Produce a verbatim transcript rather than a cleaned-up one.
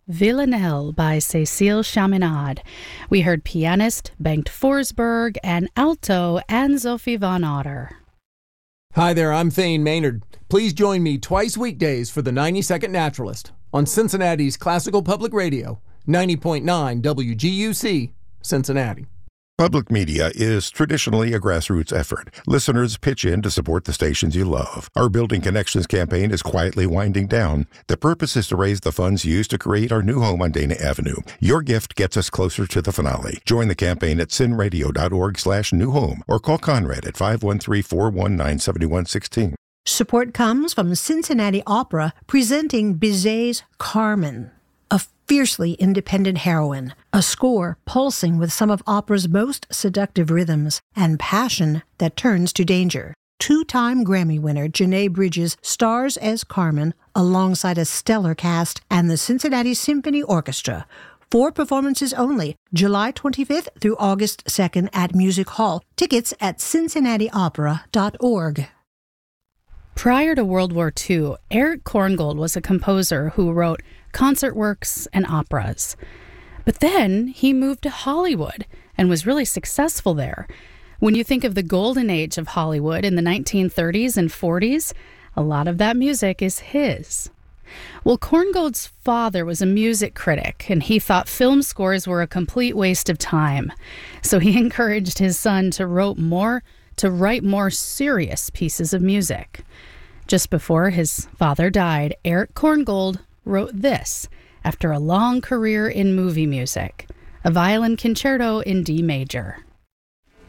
Villanelle by Cécile Chaminade. We heard pianist Bengt Forsberg and alto Anne-Sophie von Otter. Hi there, I'm Thane Maynard. Please join me twice weekdays for the ninety second Naturalist on Cincinnati's Classical Public Radio, ninety point nine W G U C, Cincinnati. Public media is traditionally a grassroots effort. Listeners pitch in to support the stations you love. Our Building Connections campaign is quietly winding down. The purpose is to raise the funds used to create our new home on Dana Avenue. Your gift gets us closer to the finale. Join the campaign at cinradio.org slash new home or call Conrad at five one three, four one nine, seven one one six. Support comes from Cincinnati Opera presenting Bizet's Carmen, a fiercely independent heroine, a score pulsing with some of opera's most seductive rhythms and passion that turns to danger. Two-time Grammy winner Janae Bridges stars as Carmen alongside a stellar cast and the Cincinnati Symphony Orchestra. Four performances only, July twenty-fifth through August second at Music Hall. Tickets at cincinnati opera dot org. Prior to World War Two, Eric Korngold was a composer who wrote concert works and operas. But then he moved to Hollywood and was really successful there. When you think of the golden age of Hollywood in the nineteen thirties and forties, a lot of that music is his. Well, Korngold's father was a music critic, and he thought film scores were a complete waste of time. So he encouraged his son to write more, to write more serious pieces of music. Just before his father died, Eric Korngold wrote this after a long career in movie music, a violin concerto in D major.